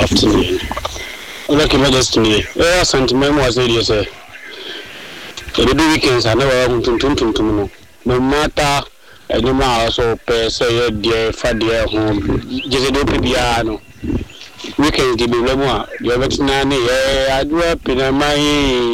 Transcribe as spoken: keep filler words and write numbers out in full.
afternoon. Look at my destiny. Eh, sentiment was it, yes, sir. The weekends I never want to turn to no. No matter any more so per say dear father home. Just a dope piano. Weekends give me no more. You're vexing. I do up in my